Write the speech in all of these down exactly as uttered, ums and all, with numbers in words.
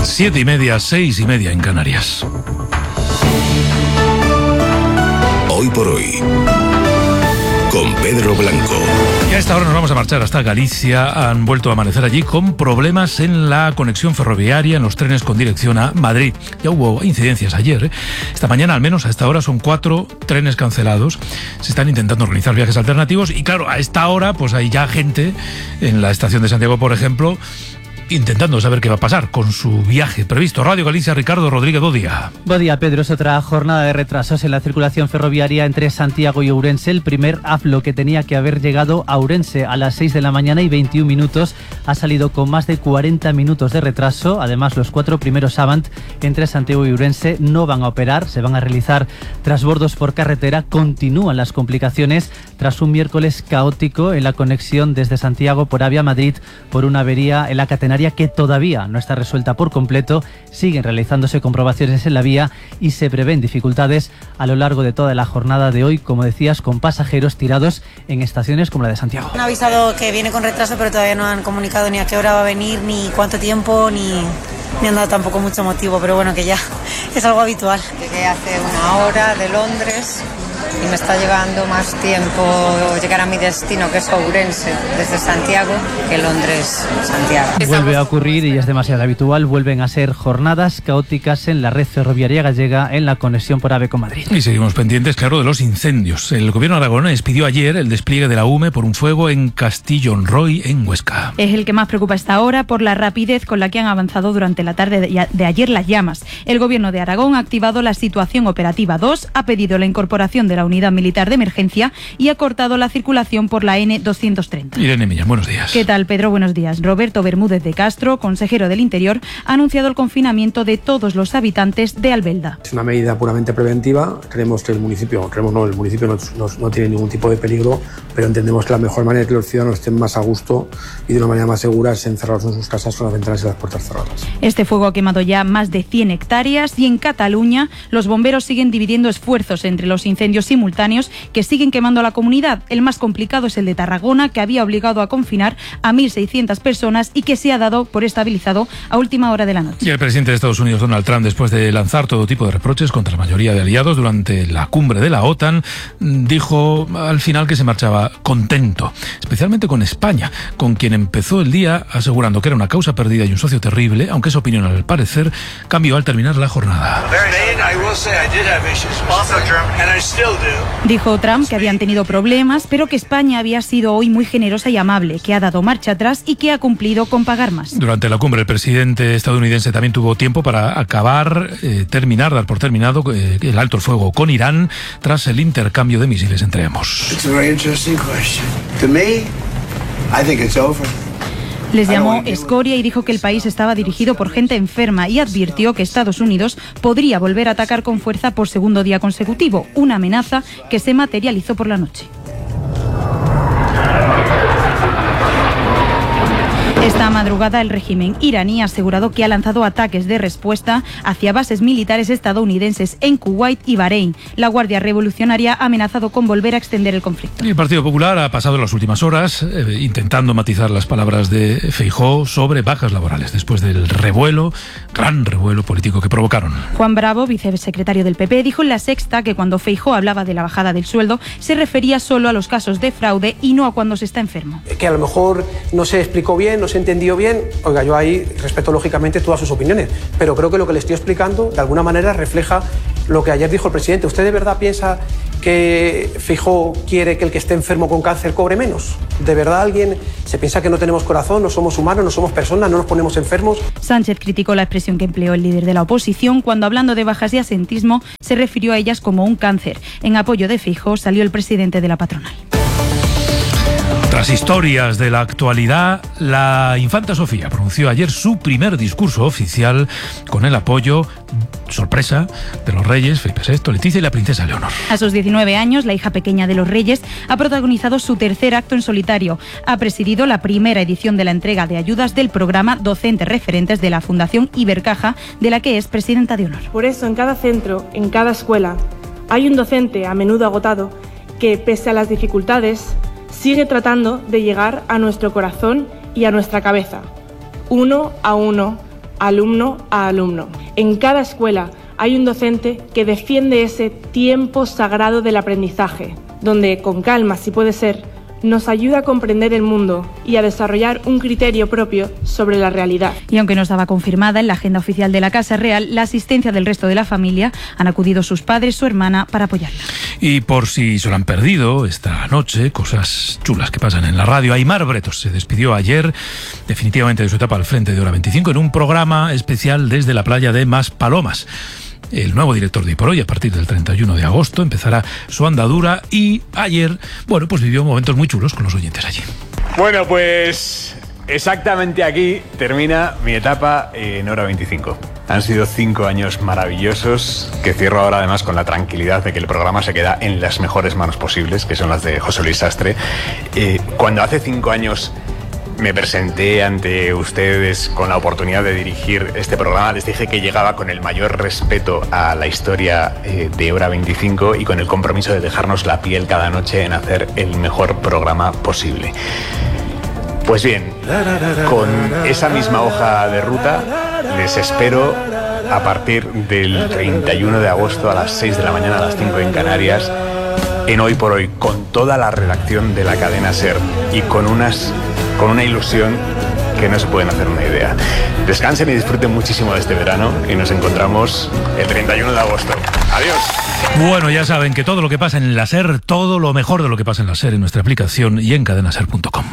Siete y media, seis y media en Canarias. Hoy por hoy, con Pedro Blanco. Y a esta hora nos vamos a marchar hasta Galicia. Han vuelto a amanecer allí con problemas en la conexión ferroviaria en los trenes con dirección a Madrid. Ya hubo incidencias ayer, ¿eh? Esta mañana, al menos a esta hora, son cuatro trenes cancelados. Se están intentando organizar viajes alternativos y claro, a esta hora pues hay ya gente en la estación de Santiago, por ejemplo, intentando saber qué va a pasar con su viaje previsto. Radio Galicia, Ricardo Rodríguez, bo día. Bo día, Pedro. Es otra jornada de retrasos en la circulación ferroviaria entre Santiago y Ourense. El primer AFLO, que tenía que haber llegado a Ourense a las seis de la mañana y veintiún minutos, ha salido con más de cuarenta minutos de retraso. Además, los cuatro primeros Avant entre Santiago y Ourense no van a operar. Se van a realizar trasbordos por carretera. Continúan las complicaciones tras un miércoles caótico en la conexión desde Santiago por Avia Madrid por una avería en la catenaria que todavía no está resuelta por completo. Siguen realizándose comprobaciones en la vía y se prevén dificultades a lo largo de toda la jornada de hoy, como decías, con pasajeros tirados en estaciones como la de Santiago. Han avisado que viene con retraso, pero todavía no han comunicado ni a qué hora va a venir, ni cuánto tiempo, ni, ni han dado tampoco mucho motivo, pero bueno, que ya es algo habitual. Llegué hace una hora de Londres y me está llevando más tiempo llegar a mi destino, que es Ourense, desde Santiago, que Londres-Santiago. Vuelve a ocurrir y es demasiado habitual. Vuelven a ser jornadas caóticas en la red ferroviaria gallega en la conexión por AVE con Madrid. Y seguimos pendientes, claro, de los incendios. El gobierno aragonés pidió ayer el despliegue de la U M E por un fuego en Castillon-Roy, en Huesca. Es el que más preocupa hasta ahora por la rapidez con la que han avanzado durante la tarde de, de ayer las llamas. El gobierno de Aragón ha activado la situación operativa dos, ha pedido la incorporación de la unidad militar de emergencia y ha cortado la circulación por la N doscientos treinta. Irene Millán, buenos días. ¿Qué tal, Pedro? Buenos días. Roberto Bermúdez de Castro, consejero del Interior, ha anunciado el confinamiento de todos los habitantes de Albelda. Es una medida puramente preventiva. Creemos que el municipio, creemos no, el municipio no, no, no tiene ningún tipo de peligro, pero entendemos que la mejor manera de que los ciudadanos estén más a gusto y de una manera más segura es encerrarlos en sus casas con las ventanas y las puertas cerradas. Este fuego ha quemado ya más de cien hectáreas y en Cataluña los bomberos siguen dividiendo esfuerzos entre los incendios simultáneos que siguen quemando a la comunidad. El más complicado es el de Tarragona, que había obligado a confinar a mil seiscientas personas y que se ha dado por estabilizado a última hora de la noche. Y el presidente de Estados Unidos, Donald Trump, después de lanzar todo tipo de reproches contra la mayoría de aliados durante la cumbre de la OTAN, dijo al final que se marchaba contento, especialmente con España, con quien empezó el día asegurando que era una causa perdida y un socio terrible, aunque esa opinión al parecer cambió al terminar la jornada. Dijo Trump que habían tenido problemas, pero que España había sido hoy muy generosa y amable, que ha dado marcha atrás y que ha cumplido con pagar más. Durante la cumbre, el presidente estadounidense también tuvo tiempo para acabar, eh, terminar, dar por terminado eh, el alto el fuego con Irán tras el intercambio de misiles entre ambos. It's a very interesting question. To me, I think it's over. Les llamó escoria y dijo que el país estaba dirigido por gente enferma y advirtió que Estados Unidos podría volver a atacar con fuerza por segundo día consecutivo, una amenaza que se materializó por la noche. Esta madrugada el régimen iraní ha asegurado que ha lanzado ataques de respuesta hacia bases militares estadounidenses en Kuwait y Bahrein. La Guardia Revolucionaria ha amenazado con volver a extender el conflicto. El Partido Popular ha pasado las últimas horas eh, intentando matizar las palabras de Feijóo sobre bajas laborales después del revuelo, gran revuelo político que provocaron. Juan Bravo, vicesecretario del P P, dijo en La Sexta que cuando Feijóo hablaba de la bajada del sueldo se refería solo a los casos de fraude y no a cuando se está enfermo. Que a lo mejor no se explicó bien, no se entendió bien. Oiga, yo ahí respeto lógicamente todas sus opiniones, pero creo que lo que le estoy explicando de alguna manera refleja lo que ayer dijo el presidente. ¿Usted de verdad piensa que Feijóo quiere que el que esté enfermo con cáncer cobre menos? ¿De verdad alguien se piensa que no tenemos corazón, no somos humanos, no somos personas, no nos ponemos enfermos? Sánchez criticó la expresión que empleó el líder de la oposición cuando, hablando de bajas de asentismo, se refirió a ellas como un cáncer. En apoyo de Feijóo salió el presidente de la patronal. Otras historias de la actualidad, la infanta Sofía pronunció ayer su primer discurso oficial con el apoyo, sorpresa, de los reyes Felipe sexto, Leticia y la princesa Leonor. A sus diecinueve años, la hija pequeña de los reyes ha protagonizado su tercer acto en solitario. Ha presidido la primera edición de la entrega de ayudas del programa Docentes Referentes de la Fundación Ibercaja, de la que es presidenta de honor. Por eso, en cada centro, en cada escuela, hay un docente, a menudo agotado, que, pese a las dificultades, sigue tratando de llegar a nuestro corazón y a nuestra cabeza, uno a uno, alumno a alumno. En cada escuela hay un docente que defiende ese tiempo sagrado del aprendizaje, donde con calma, si puede ser, nos ayuda a comprender el mundo y a desarrollar un criterio propio sobre la realidad. Y aunque no estaba confirmada en la agenda oficial de la Casa Real, la asistencia del resto de la familia han acudido sus padres, su hermana, para apoyarla. Y por si se lo han perdido esta noche, cosas chulas que pasan en la radio, Aimar Bretos se despidió ayer definitivamente de su etapa al frente de Hora veinticinco en un programa especial desde la playa de Maspalomas. El nuevo director de Hoy por Hoy, a partir del treinta y uno de agosto, empezará su andadura y ayer, bueno, pues vivió momentos muy chulos con los oyentes allí. Bueno, pues exactamente aquí termina mi etapa en Hora veinticinco. Han sido cinco años maravillosos, que cierro ahora además con la tranquilidad de que el programa se queda en las mejores manos posibles, que son las de José Luis Sastre. Eh, cuando hace cinco años me presenté ante ustedes con la oportunidad de dirigir este programa, les dije que llegaba con el mayor respeto a la historia eh, de Hora veinticinco y con el compromiso de dejarnos la piel cada noche en hacer el mejor programa posible. Pues bien, con esa misma hoja de ruta les espero a partir del treinta y uno de agosto a las seis de la mañana, a las cinco en Canarias, en Hoy por Hoy, con toda la redacción de la cadena SER y con unas con una ilusión que no se pueden hacer una idea. Descansen y disfruten muchísimo de este verano y nos encontramos el treinta y uno de agosto. Adiós. Bueno, ya saben que todo lo que pasa en la SER, todo lo mejor de lo que pasa en la SER en nuestra aplicación y en cadena ser punto com.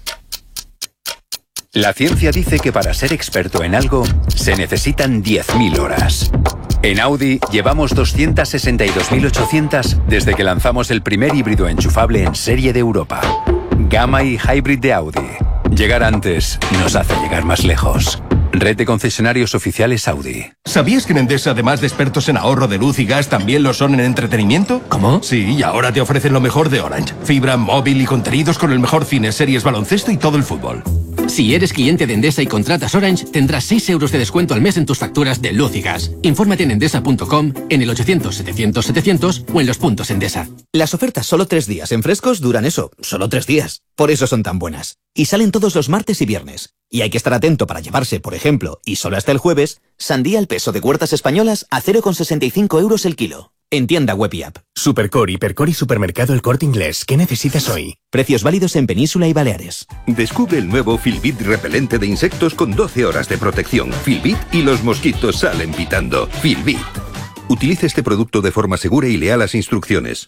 La ciencia dice que para ser experto en algo se necesitan diez mil horas. En Audi llevamos doscientas sesenta y dos mil ochocientas desde que lanzamos el primer híbrido enchufable en serie de Europa. Gamma y Hybrid de Audi. Llegar antes nos hace llegar más lejos. Red de concesionarios oficiales Audi. ¿Sabías que en Endesa, además de expertos en ahorro de luz y gas, también lo son en entretenimiento? ¿Cómo? Sí, y ahora te ofrecen lo mejor de Orange. Fibra, móvil y contenidos con el mejor cine, series, baloncesto y todo el fútbol. Si eres cliente de Endesa y contratas Orange, tendrás seis euros de descuento al mes en tus facturas de luz y gas. Infórmate en endesa punto com, en el ochocientos setecientos setecientos o en los puntos Endesa. Las ofertas solo tres días en Frescos duran eso, solo tres días. Por eso son tan buenas. Y salen todos los martes y viernes. Y hay que estar atento para llevarse, por ejemplo, y solo hasta el jueves, sandía al peso de Huertas Españolas a cero coma sesenta y cinco euros el kilo. En tienda web y app. Supercore, Hipercore y Supermercado El Corte Inglés. ¿Qué necesitas hoy? Precios válidos en Península y Baleares. Descubre el nuevo Filbit repelente de insectos con doce horas de protección. Filbit y los mosquitos salen pitando. Filbit. Utilice este producto de forma segura y lea las instrucciones.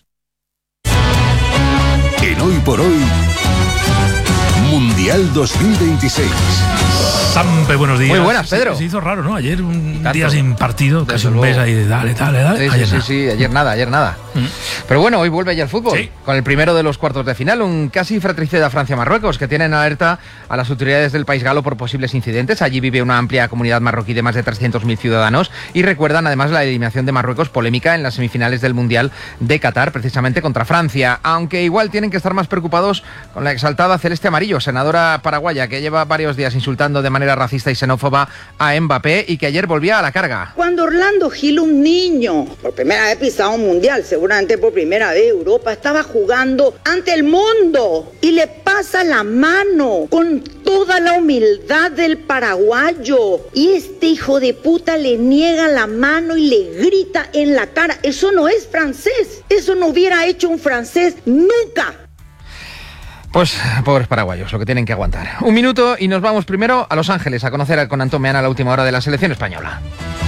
En Hoy por Hoy, Mundial dos mil veintiséis. Sampe, buenos días. Muy buenas, Pedro. Se, se hizo raro, ¿no? Ayer un Tanto. día sin partido, Desde casi un luego. mes ahí de dale, dale, dale. Sí, ayer sí, nada. sí, sí, ayer nada, ayer nada. Mm. Pero bueno, hoy vuelve ya el fútbol, Sí. con el primero de los cuartos de final, un casi fratricida Francia-Marruecos, que tienen alerta a las autoridades del país galo por posibles incidentes. Allí vive una amplia comunidad marroquí de más de trescientos mil ciudadanos y recuerdan además la eliminación de Marruecos polémica en las semifinales del Mundial de Qatar, precisamente contra Francia, aunque igual tienen que estar más preocupados con la exaltada Celeste Amarillo, senadora paraguaya que lleva varios días insultando de manera racista y xenófoba a Mbappé y que ayer volvía a la carga. Cuando Orlando Gil, un niño, por primera vez pisaba un mundial, seguramente por primera vez Europa, estaba jugando ante el mundo y le pasa la mano con toda la humildad del paraguayo. Y este hijo de puta le niega la mano y le grita en la cara. Eso no es francés. Eso no hubiera hecho un francés nunca. Pues pobres paraguayos, lo que tienen que aguantar. Un minuto y nos vamos primero a Los Ángeles a conocer con Antón Meana la última hora de la selección española.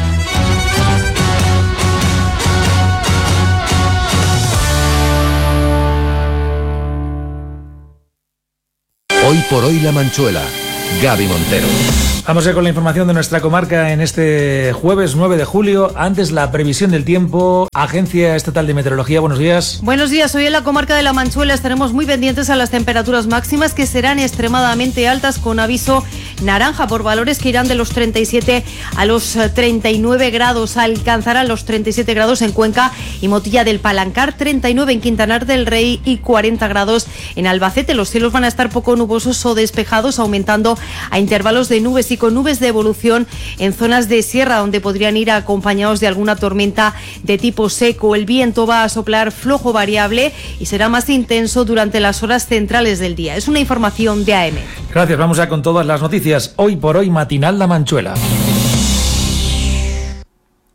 Hoy por Hoy La Manchuela. Gaby Montero. Vamos a ir con la información de nuestra comarca en este jueves nueve de julio. Antes, la previsión del tiempo. Agencia Estatal de Meteorología, buenos días. Buenos días. Hoy en la comarca de La Manchuela estaremos muy pendientes a las temperaturas máximas que serán extremadamente altas, con aviso naranja por valores que irán de los treinta y siete a los treinta y nueve grados. Alcanzarán los treinta y siete grados en Cuenca y Motilla del Palancar, treinta y nueve en Quintanar del Rey y cuarenta grados en Albacete. Los cielos van a estar poco nubosos o despejados, aumentando a intervalos de nubes y con nubes de evolución en zonas de sierra, donde podrían ir acompañados de alguna tormenta de tipo seco. El viento va a soplar flojo variable y será más intenso durante las horas centrales del día. Es una información de A M. Gracias, vamos ya con todas las noticias. Hoy por Hoy, matinal La Manchuela.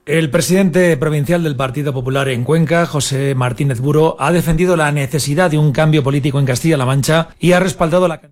El presidente provincial del Partido Popular en Cuenca, José Martínez Buro, ha defendido la necesidad de un cambio político en Castilla-La Mancha y ha respaldado la...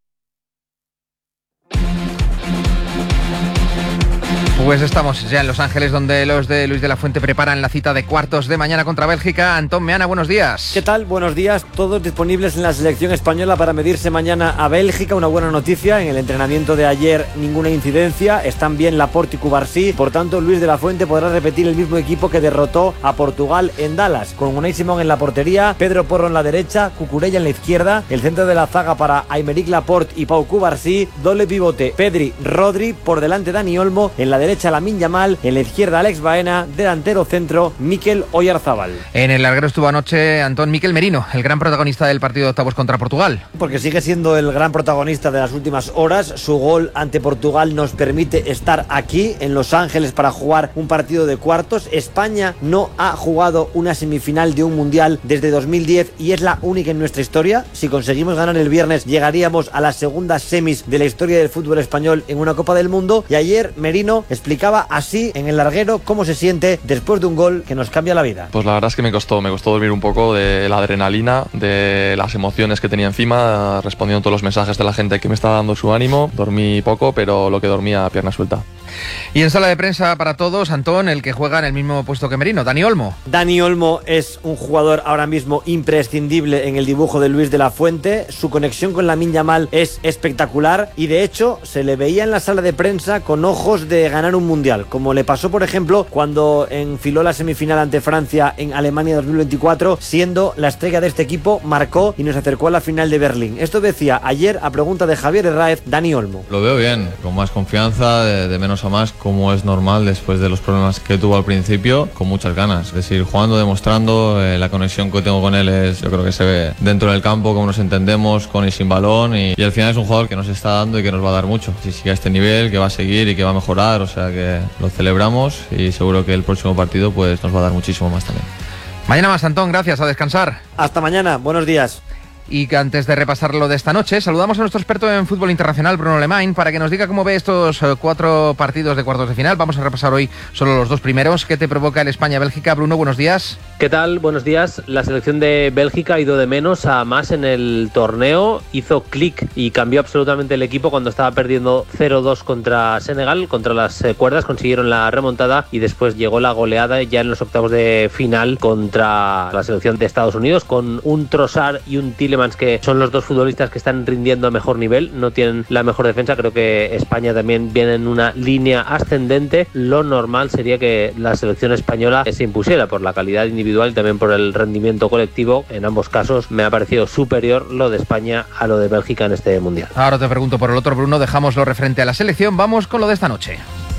Pues estamos ya en Los Ángeles, donde los de Luis de la Fuente preparan la cita de cuartos de mañana contra Bélgica. Antón Meana, buenos días. ¿Qué tal? Buenos días. Todos disponibles en la selección española para medirse mañana a Bélgica. Una buena noticia. En el entrenamiento de ayer ninguna incidencia. Están bien Laporte y Cubarsí. Por tanto, Luis de la Fuente podrá repetir el mismo equipo que derrotó a Portugal en Dallas. Con Unai Simón en la portería, Pedro Porro en la derecha, Cucurella en la izquierda. El centro de la zaga para Aymeric Laporte y Pau Cubarsí. Doble pivote Pedri, Rodri. Por delante Dani Olmo. En la derecha Lamine Yamal, en la izquierda Alex Baena, delantero centro Mikel Oyarzábal. En el larguero estuvo anoche Antón Mikel Merino, el gran protagonista del partido de octavos contra Portugal. Porque sigue siendo el gran protagonista de las últimas horas. Su gol ante Portugal nos permite estar aquí en Los Ángeles para jugar un partido de cuartos. España no ha jugado una semifinal de un mundial desde dos mil diez y es la única en nuestra historia. Si conseguimos ganar el viernes, llegaríamos a las segundas semis de la historia del fútbol español en una Copa del Mundo. Y ayer Merino explicaba así en el larguero cómo se siente después de un gol que nos cambia la vida. Pues la verdad es que me costó, me costó dormir un poco de la adrenalina, de las emociones que tenía encima, respondiendo a todos los mensajes de la gente que me estaba dando su ánimo. Dormí poco, pero lo que dormía a pierna suelta. Y en sala de prensa para todos, Antón, el que juega en el mismo puesto que Merino, Dani Olmo. Dani Olmo es un jugador ahora mismo imprescindible en el dibujo de Luis de la Fuente. Su conexión con Lamine Yamal es espectacular y de hecho se le veía en la sala de prensa con ojos de ganar un mundial, como le pasó por ejemplo cuando enfiló la semifinal ante Francia en Alemania dos mil veinticuatro, siendo la estrella de este equipo, marcó y nos acercó a la final de Berlín. Esto decía ayer a pregunta de Javier Herráez Dani Olmo. Lo veo bien, con más confianza, de, de menos a más, como es normal después de los problemas que tuvo al principio, con muchas ganas de seguir jugando, demostrando. Eh, la conexión que tengo con él es, yo creo que se ve dentro del campo, cómo nos entendemos con y sin balón, y, y al final es un jugador que nos está dando y que nos va a dar mucho. Si sigue a este nivel, que va a seguir y que va a mejorar, o sea que lo celebramos y seguro que el próximo partido pues nos va a dar muchísimo más también. Mañana más, Antón, gracias, a descansar. Hasta mañana, buenos días. Y que antes de repasar lo de esta noche, saludamos a nuestro experto en fútbol internacional, Bruno Lemain, para que nos diga cómo ve estos cuatro partidos de cuartos de final. Vamos a repasar hoy solo los dos primeros. ¿Qué te provoca el España-Bélgica? Bruno, buenos días. ¿Qué tal? Buenos días. La selección de Bélgica ha ido de menos a más en el torneo. Hizo clic y cambió absolutamente el equipo cuando estaba perdiendo cero dos contra Senegal. Contra las cuerdas consiguieron la remontada y después llegó la goleada ya en los octavos de final contra la selección de Estados Unidos, con un Trossard y un Tielemans, que son los dos futbolistas que están rindiendo a mejor nivel. No tienen la mejor defensa. Creo que España también viene en una línea ascendente. Lo normal sería que la selección española se impusiera por la calidad individual y también por el rendimiento colectivo. En ambos casos me ha parecido superior lo de España a lo de Bélgica en este mundial. Ahora te pregunto por el otro, Bruno. Dejamos lo referente a la selección. Vamos con lo de esta noche.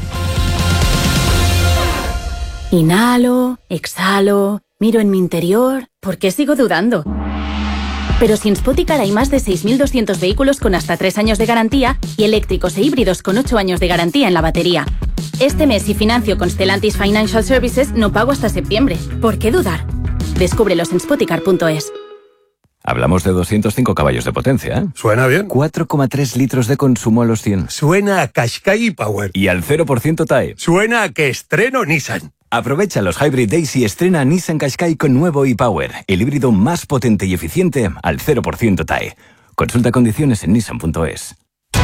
Inhalo, exhalo, miro en mi interior. ¿Por qué sigo dudando? Pero si en Spoticar hay más de seis mil doscientos vehículos con hasta tres años de garantía y eléctricos e híbridos con ocho años de garantía en la batería. Este mes, si financio con Stellantis Financial Services, no pago hasta septiembre. ¿Por qué dudar? Descúbrelos en spoticar punto es. Hablamos de doscientos cinco caballos de potencia, ¿eh? Suena bien. cuatro coma tres litros de consumo a los cien. Suena a Qashqai Power. Y al cero por ciento T A E. Suena a que estreno Nissan. Aprovecha los Hybrid Days y estrena Nissan Qashqai con nuevo e-Power, el híbrido más potente y eficiente al cero por ciento T A E. Consulta condiciones en nissan punto es.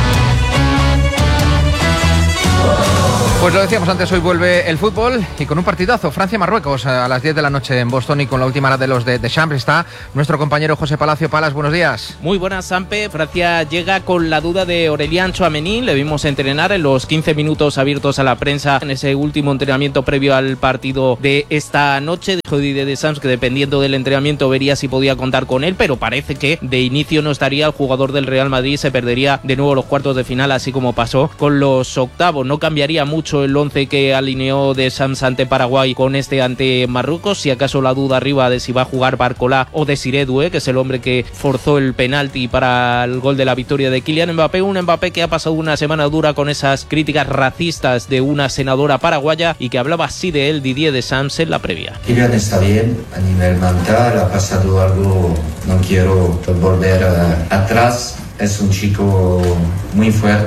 Pues lo decíamos antes, hoy vuelve el fútbol y con un partidazo, Francia-Marruecos a las diez de la noche en Boston, y con la última hora de los de Deschamps está nuestro compañero José Palacio. Palas, buenos días. Muy buenas, Sampe. Francia llega con la duda de Aurélien Tchouaméni. Le vimos entrenar en los quince minutos abiertos a la prensa en ese último entrenamiento previo al partido de esta noche. Dijo Didier Deschamps que dependiendo del entrenamiento vería si podía contar con él, pero parece que de inicio no estaría. El jugador del Real Madrid se perdería de nuevo los cuartos de final, así como pasó con los octavos. No cambiaría mucho el once que alineó Deschamps ante Paraguay con este ante Marruecos. Si acaso la duda arriba de si va a jugar Barcola o Desiré Doué, que es el hombre que forzó el penalti para el gol de la victoria de Kylian Mbappé. Un Mbappé que ha pasado una semana dura con esas críticas racistas de una senadora paraguaya y que hablaba así de él Didier Deschamps en la previa. Kylian está bien a nivel mental, ha pasado algo, no quiero volver uh, atrás. Es un chico muy fuerte,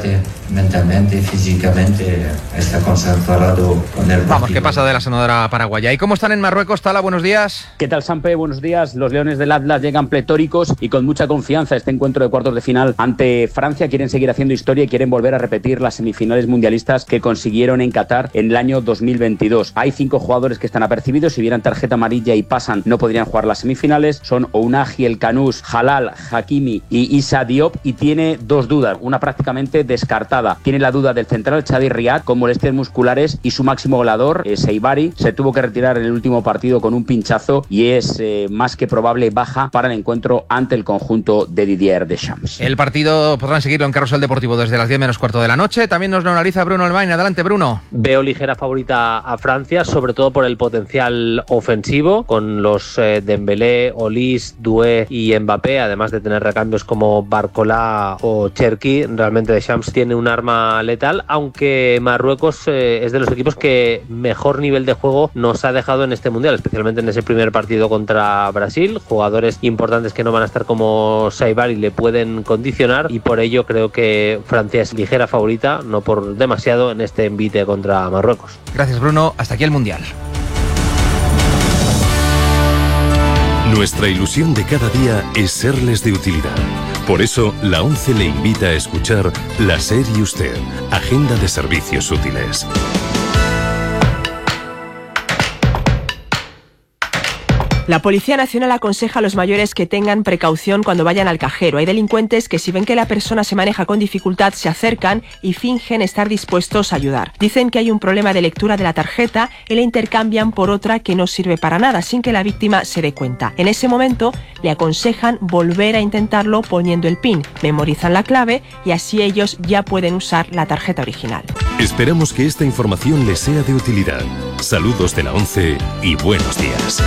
mentalmente, físicamente, está concentrado con el partido. Vamos, ¿qué pasa de la sonadora paraguaya? ¿Y cómo están en Marruecos? Tala, buenos días. ¿Qué tal, Sampe? Buenos días. Los Leones del Atlas llegan pletóricos y con mucha confianza a este encuentro de cuartos de final ante Francia. Quieren seguir haciendo historia y quieren volver a repetir las semifinales mundialistas que consiguieron en Qatar en el año dos mil veintidós. Hay cinco jugadores que están apercibidos. Si vieran tarjeta amarilla y pasan, no podrían jugar las semifinales. Son Ounahi, El Kanous, Halal, Hakimi y Issa Diop. Y tiene dos dudas, una prácticamente descartada. Tiene la duda del central Chadi Riad con molestias musculares y su máximo goleador, eh, Seibari, se tuvo que retirar en el último partido con un pinchazo y es eh, más que probable baja para el encuentro ante el conjunto de Didier Deschamps. El partido podrán seguirlo en Carrusel Deportivo desde las diez menos cuarto de la noche. También nos lo analiza Bruno Albain. Adelante, Bruno. Veo ligera favorita a Francia, sobre todo por el potencial ofensivo, con los eh, Dembélé, Olise, Doué y Mbappé, además de tener recambios como Barcola o Cherki. Realmente Deschamps tiene un arma letal, aunque Marruecos eh, es de los equipos que mejor nivel de juego nos ha dejado en este mundial, especialmente en ese primer partido contra Brasil. Jugadores importantes que no van a estar como Saibari le pueden condicionar y por ello creo que Francia es ligera favorita, no por demasiado, en este envite contra Marruecos. Gracias, Bruno. Hasta aquí el mundial. Nuestra ilusión de cada día es serles de utilidad. Por eso, la ONCE le invita a escuchar La SER y Usted, Agenda de Servicios Útiles. La Policía Nacional aconseja a los mayores que tengan precaución cuando vayan al cajero. Hay delincuentes que si ven que la persona se maneja con dificultad se acercan y fingen estar dispuestos a ayudar. Dicen que hay un problema de lectura de la tarjeta y la intercambian por otra que no sirve para nada sin que la víctima se dé cuenta. En ese momento le aconsejan volver a intentarlo poniendo el PIN. Memorizan la clave y así ellos ya pueden usar la tarjeta original. Esperamos que esta información les sea de utilidad. Saludos de la ONCE y buenos días.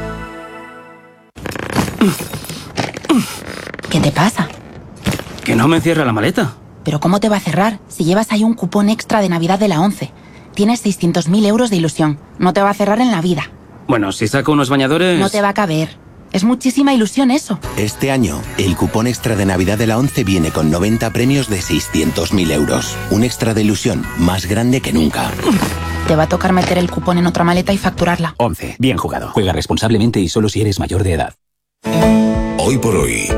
¿Qué te pasa? Que no me cierra la maleta. ¿Pero cómo te va a cerrar si llevas ahí un cupón extra de Navidad de la ONCE? Tienes seiscientos mil euros de ilusión. No te va a cerrar en la vida. Bueno, si saco unos bañadores... No te va a caber. Es muchísima ilusión eso. Este año, el cupón extra de Navidad de la ONCE viene con noventa premios de seiscientos mil euros. Un extra de ilusión más grande que nunca. Te va a tocar meter el cupón en otra maleta y facturarla. ONCE. Bien jugado. Juega responsablemente y solo si eres mayor de edad. Hoy por hoy,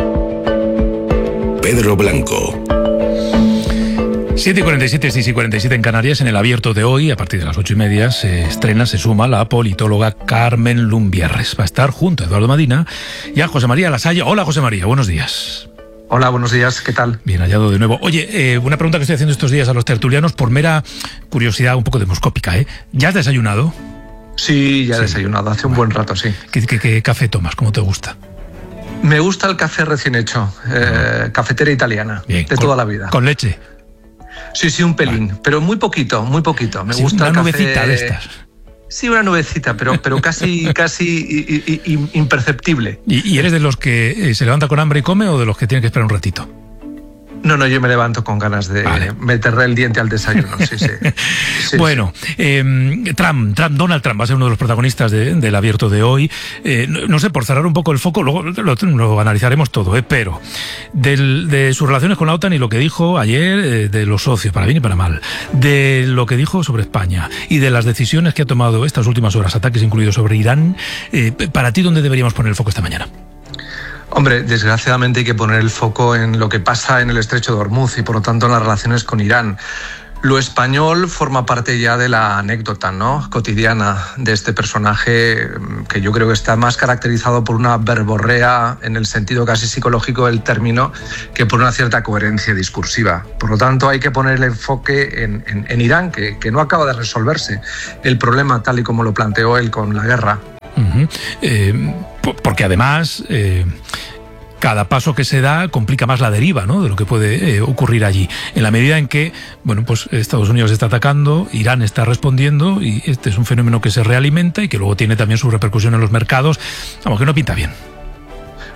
Pedro Blanco. siete y cuarenta y siete, seis y cuarenta y siete en Canarias. En el abierto de hoy, a partir de las ocho y media, se estrena, se suma la politóloga Carmen Lumbierres. Va a estar junto a Eduardo Madina y a José María Lasalle. Hola, José María, buenos días. Hola, buenos días, ¿qué tal? Bien hallado de nuevo. Oye, eh, una pregunta que estoy haciendo estos días a los tertulianos por mera curiosidad un poco demoscópica, ¿eh? ¿Ya has desayunado? Sí, ya he sí. desayunado, hace un buen rato, sí. ¿Qué, qué, qué café tomas? ¿Cómo te gusta? Me gusta el café recién hecho, eh, cafetera italiana, Bien, de con, toda la vida. ¿Con leche? Sí, sí, un pelín, vale. Pero muy poquito, muy poquito. Me sí, gusta una el café... nubecita de estas. Sí, una nubecita, pero, pero casi, casi i, i, i, imperceptible. ¿Y, ¿Y eres de los que se levanta con hambre y come o de los que tienen que esperar un ratito? No, no, yo me levanto con ganas de vale. meterle el diente al desayuno, sí, sí. sí bueno, sí. Eh, Trump, Trump, Donald Trump va a ser uno de los protagonistas de, del abierto de hoy. Eh, no, no sé, por cerrar un poco el foco, luego lo, lo analizaremos todo, eh, pero del, de sus relaciones con la OTAN y lo que dijo ayer, eh, de los socios, para bien y para mal, de lo que dijo sobre España y de las decisiones que ha tomado estas últimas horas, ataques incluidos sobre Irán, eh, para ti, ¿dónde deberíamos poner el foco esta mañana? Hombre, desgraciadamente hay que poner el foco en lo que pasa en el estrecho de Hormuz y por lo tanto en las relaciones con Irán. Lo español forma parte ya de la anécdota, ¿no?, cotidiana de este personaje que yo creo que está más caracterizado por una verborrea en el sentido casi psicológico del término que por una cierta coherencia discursiva. Por lo tanto hay que poner el enfoque en, en, en Irán, que, que no acaba de resolverse el problema tal y como lo planteó él con la guerra. Uh-huh. eh, porque además eh, cada paso que se da complica más la deriva, ¿no?, de lo que puede eh, ocurrir allí, en la medida en que, bueno, pues Estados Unidos está atacando, Irán está respondiendo y este es un fenómeno que se realimenta y que luego tiene también su repercusión en los mercados. Vamos, que no pinta bien.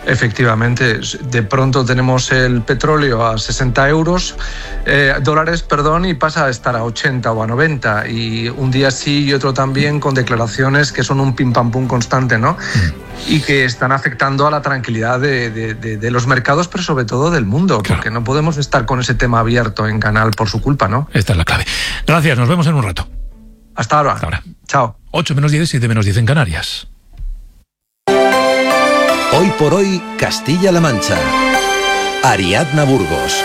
Efectivamente, de pronto tenemos el petróleo a sesenta euros, eh, dólares, perdón, y pasa a estar a ochenta o a noventa, y un día sí y otro también, con declaraciones que son un pim pam pum constante, ¿no? Y que están afectando a la tranquilidad de, de, de, de los mercados, pero sobre todo del mundo, claro, porque no podemos estar con ese tema abierto en canal por su culpa, ¿no? Esta es la clave. Gracias, nos vemos en un rato. Hasta ahora. Hasta ahora. Chao. ocho menos diez, siete menos diez en Canarias. Hoy por hoy, Castilla-La Mancha. Ariadna Burgos.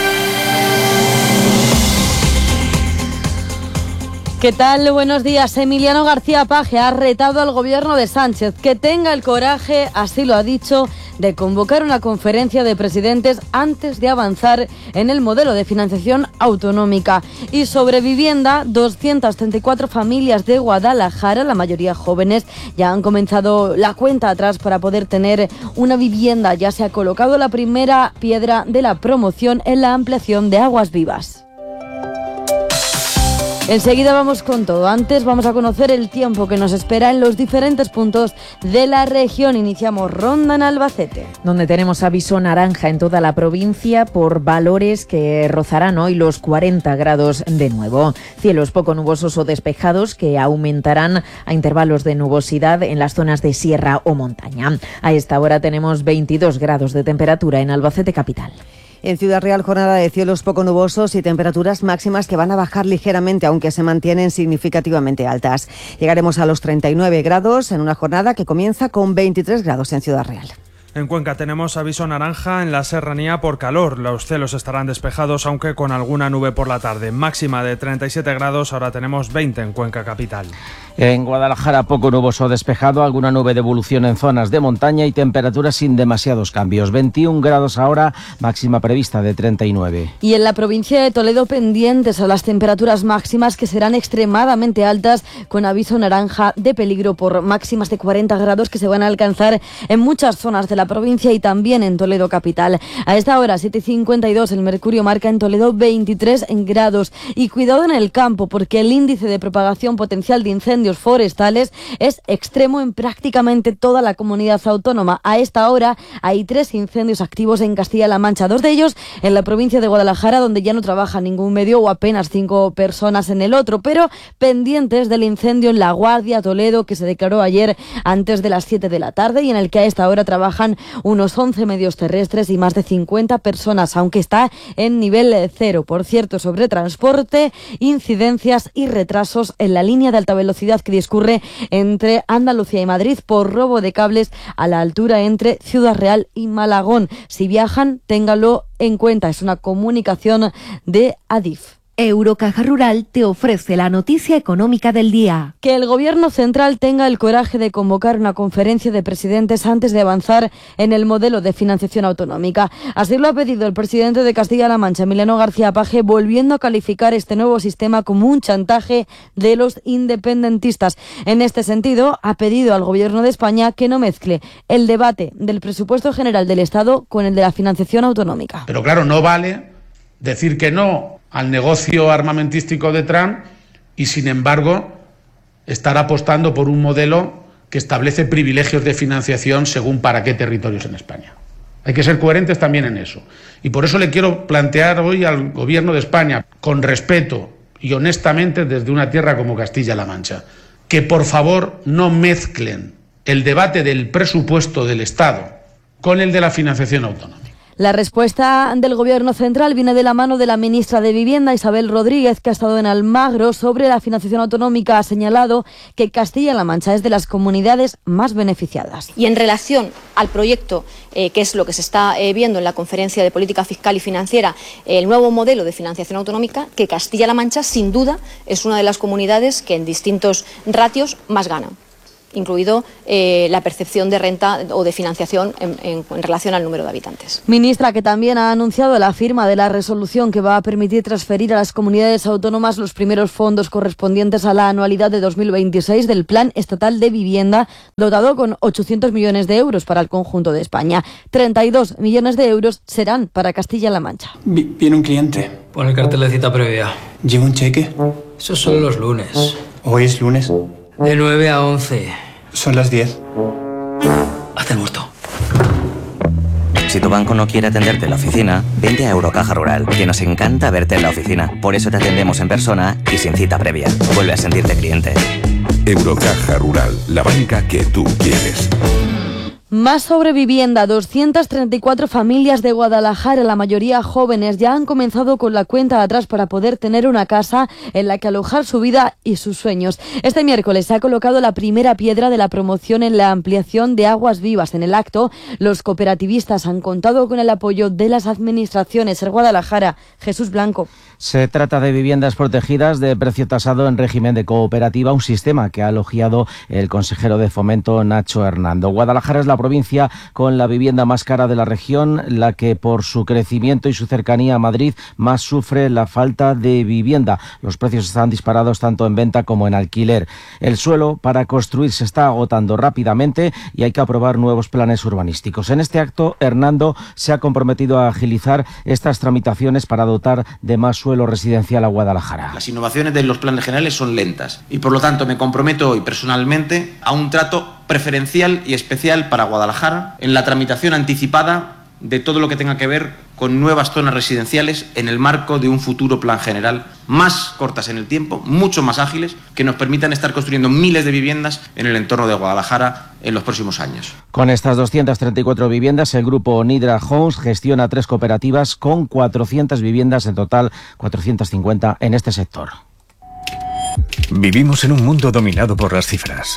¿Qué tal? Buenos días. Emiliano García Paje ha retado al gobierno de Sánchez que tenga el coraje, así lo ha dicho, de convocar una conferencia de presidentes antes de avanzar en el modelo de financiación autonómica. Y sobre vivienda, doscientas treinta y cuatro familias de Guadalajara, la mayoría jóvenes, ya han comenzado la cuenta atrás para poder tener una vivienda. Ya se ha colocado la primera piedra de la promoción en la ampliación de Aguas Vivas. Enseguida vamos con todo. Antes vamos a conocer el tiempo que nos espera en los diferentes puntos de la región. Iniciamos ronda en Albacete, donde tenemos aviso naranja en toda la provincia por valores que rozarán hoy los cuarenta grados de nuevo. Cielos poco nubosos o despejados que aumentarán a intervalos de nubosidad en las zonas de sierra o montaña. A esta hora tenemos veintidós grados de temperatura en Albacete capital. En Ciudad Real, jornada de cielos poco nubosos y temperaturas máximas que van a bajar ligeramente, aunque se mantienen significativamente altas. Llegaremos a los treinta y nueve grados en una jornada que comienza con veintitrés grados en Ciudad Real. En Cuenca tenemos aviso naranja en la serranía por calor. Los cielos estarán despejados, aunque con alguna nube por la tarde. Máxima de treinta y siete grados, ahora tenemos veinte en Cuenca capital. En Guadalajara poco nuboso despejado, alguna nube de evolución en zonas de montaña y temperaturas sin demasiados cambios. veintiún grados ahora, máxima prevista de treinta y nueve. Y en la provincia de Toledo pendientes a las temperaturas máximas que serán extremadamente altas, con aviso naranja de peligro por máximas de cuarenta grados que se van a alcanzar en muchas zonas de la provincia y también en Toledo capital. A esta hora, siete y cincuenta y dos, el mercurio marca en Toledo veintitrés grados. Y cuidado en el campo, porque el índice de propagación potencial de incendios forestales es extremo en prácticamente toda la comunidad autónoma. A esta hora hay tres incendios activos en Castilla-La Mancha, dos de ellos en la provincia de Guadalajara, donde ya no trabaja ningún medio o apenas cinco personas en el otro, pero pendientes del incendio en La Guardia, Toledo, que se declaró ayer antes de las siete de la tarde y en el que a esta hora trabajan unos once medios terrestres y más de cincuenta personas, aunque está en nivel cero. Por cierto, sobre transporte, incidencias y retrasos en la línea de alta velocidad que discurre entre Andalucía y Madrid por robo de cables a la altura entre Ciudad Real y Malagón. Si viajan, ténganlo en cuenta. Es una comunicación de Adif. Eurocaja Rural te ofrece la noticia económica del día. Que el Gobierno central tenga el coraje de convocar una conferencia de presidentes antes de avanzar en el modelo de financiación autonómica. Así lo ha pedido el presidente de Castilla-La Mancha, Emiliano García Paje, volviendo a calificar este nuevo sistema como un chantaje de los independentistas. En este sentido, ha pedido al Gobierno de España que no mezcle el debate del presupuesto general del Estado con el de la financiación autonómica. Pero claro, no vale decir que no al negocio armamentístico de Trump y, sin embargo, estar apostando por un modelo que establece privilegios de financiación según para qué territorios en España. Hay que ser coherentes también en eso. Y por eso le quiero plantear hoy al Gobierno de España, con respeto y honestamente desde una tierra como Castilla-La Mancha, que por favor no mezclen el debate del presupuesto del Estado con el de la financiación autónoma. La respuesta del Gobierno central viene de la mano de la ministra de Vivienda, Isabel Rodríguez, que ha estado en Almagro sobre la financiación autonómica. Ha señalado que Castilla-La Mancha es de las comunidades más beneficiadas. Y en relación al proyecto, eh, que es lo que se está eh, viendo en la Conferencia de Política Fiscal y Financiera, eh, el nuevo modelo de financiación autonómica, que Castilla-La Mancha, sin duda, es una de las comunidades que en distintos ratios más ganan, incluido eh, la percepción de renta o de financiación en, en, en relación al número de habitantes. Ministra, que también ha anunciado la firma de la resolución que va a permitir transferir a las comunidades autónomas los primeros fondos correspondientes a la anualidad de dos mil veintiséis del Plan Estatal de Vivienda, dotado con ochocientos millones de euros para el conjunto de España. treinta y dos millones de euros serán para Castilla-La Mancha. Viene un cliente. Pon el cartel de cita previa. ¿Lleva un cheque? Esos son los lunes. ¿Hoy es lunes? De nueve a once. Son las diez. Haz el muerto. Si tu banco no quiere atenderte en la oficina, vente a Eurocaja Rural, que nos encanta verte en la oficina. Por eso te atendemos en persona y sin cita previa. Vuelve a sentirte cliente. Eurocaja Rural, la banca que tú quieres. Más sobre vivienda. doscientas treinta y cuatro familias de Guadalajara, la mayoría jóvenes, ya han comenzado con la cuenta de atrás para poder tener una casa en la que alojar su vida y sus sueños. Este miércoles se ha colocado la primera piedra de la promoción en la ampliación de Aguas Vivas. En el acto, los cooperativistas han contado con el apoyo de las administraciones. En Guadalajara, Jesús Blanco. Se trata de viviendas protegidas de precio tasado en régimen de cooperativa, un sistema que ha elogiado el consejero de Fomento, Nacho Hernando. Guadalajara es la provincia con la vivienda más cara de la región, la que por su crecimiento y su cercanía a Madrid más sufre la falta de vivienda. Los precios están disparados tanto en venta como en alquiler. El suelo para construir se está agotando rápidamente y hay que aprobar nuevos planes urbanísticos. En este acto, Hernando se ha comprometido a agilizar estas tramitaciones para dotar de más suelo residencial a Guadalajara. Las innovaciones de los planes generales son lentas y por lo tanto me comprometo hoy personalmente a un trato preferencial y especial para Guadalajara en la tramitación anticipada de todo lo que tenga que ver con nuevas zonas residenciales en el marco de un futuro plan general, más cortas en el tiempo, mucho más ágiles, que nos permitan estar construyendo miles de viviendas en el entorno de Guadalajara en los próximos años. Con estas doscientas treinta y cuatro viviendas, el grupo Nidra Homes gestiona tres cooperativas con cuatrocientas viviendas, en total cuatrocientas cincuenta en este sector. Vivimos en un mundo dominado por las cifras.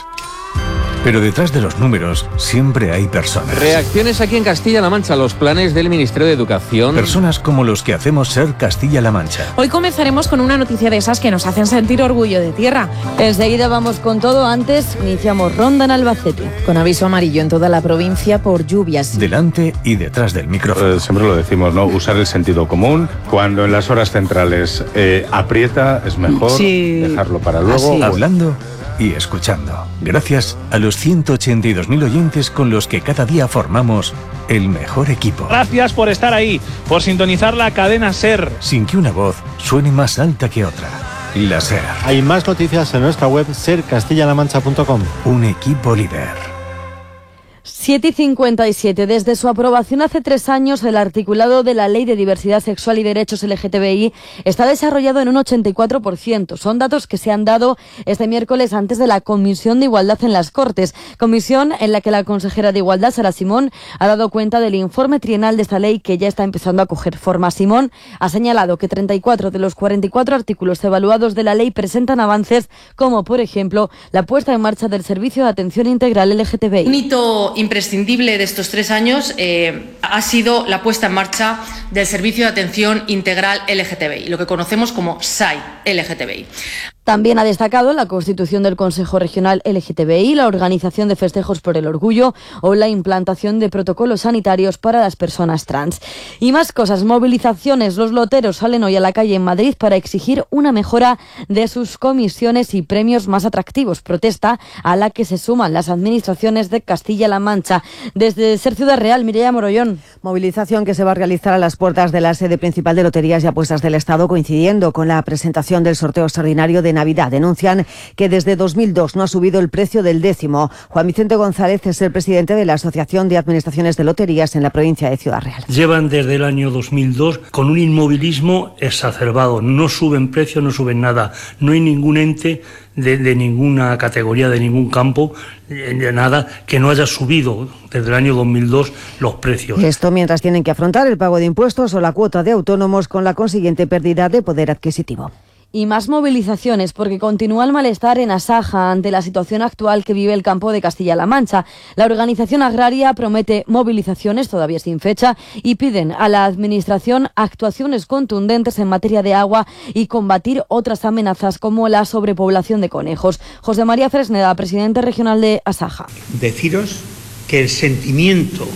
Pero detrás de los números siempre hay personas. Reacciones aquí en Castilla-La Mancha a los planes del Ministerio de Educación. Personas como los que hacemos Ser Castilla-La Mancha. Hoy comenzaremos con una noticia de esas que nos hacen sentir orgullo de tierra. Enseguida vamos con todo. Antes iniciamos ronda en Albacete. Con aviso amarillo en toda la provincia por lluvias. Delante y detrás del micrófono. Eh, siempre lo decimos, ¿no? Usar el sentido común. Cuando en las horas centrales eh, aprieta, es mejor sí. dejarlo para luego. Así. Hablando y escuchando. Gracias a los ciento ochenta y dos mil oyentes con los que cada día formamos el mejor equipo. Gracias por estar ahí, por sintonizar la cadena SER. Sin que una voz suene más alta que otra. La SER. Hay más noticias en nuestra web ser castilla la mancha punto com. Un equipo líder. siete y cincuenta y siete. Desde su aprobación hace tres años, el articulado de la Ley de Diversidad Sexual y Derechos L G T B I está desarrollado en un ochenta y cuatro por ciento. Son datos que se han dado este miércoles antes de la Comisión de Igualdad en las Cortes. Comisión en la que la consejera de Igualdad, Sara Simón, ha dado cuenta del informe trienal de esta ley que ya está empezando a coger forma. Simón ha señalado que treinta y cuatro de los cuarenta y cuatro artículos evaluados de la ley presentan avances como, por ejemplo, la puesta en marcha del Servicio de Atención Integral L G T B I. Un hito imprescindible de estos tres años eh, ha sido la puesta en marcha del Servicio de Atención Integral L G T B I, lo que conocemos como S A I L G T B I. También ha destacado la constitución del Consejo Regional L G T B I, la organización de festejos por el orgullo o la implantación de protocolos sanitarios para las personas trans. Y más cosas, movilizaciones. Los loteros salen hoy a la calle en Madrid para exigir una mejora de sus comisiones y premios más atractivos. Protesta a la que se suman las administraciones de Castilla-La Mancha. Desde Ser Ciudad Real, Mireia Morollón. Movilización que se va a realizar a las puertas de la sede principal de Loterías y Apuestas del Estado, coincidiendo con la presentación del sorteo extraordinario de Navidad. Denuncian que desde dos mil dos no ha subido el precio del décimo. Juan Vicente González es el presidente de la Asociación de Administraciones de Loterías en la provincia de Ciudad Real. Llevan desde el año dos mil dos con un inmovilismo exacerbado. No suben precios, no suben nada. No hay ningún ente de, de ninguna categoría, de ningún campo, de nada, que no haya subido desde el año dos mil dos los precios. Esto mientras tienen que afrontar el pago de impuestos o la cuota de autónomos con la consiguiente pérdida de poder adquisitivo. Y más movilizaciones, porque continúa el malestar en Asaja ante la situación actual que vive el campo de Castilla-La Mancha. La organización agraria promete movilizaciones, todavía sin fecha, y piden a la Administración actuaciones contundentes en materia de agua y combatir otras amenazas como la sobrepoblación de conejos. José María Fresneda, presidente regional de Asaja. Deciros que el sentimiento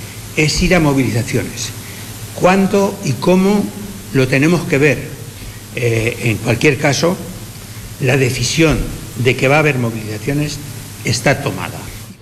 es ir a movilizaciones. ¿Cuándo y cómo lo tenemos que ver? Eh, en cualquier caso, la decisión de que va a haber movilizaciones está tomada.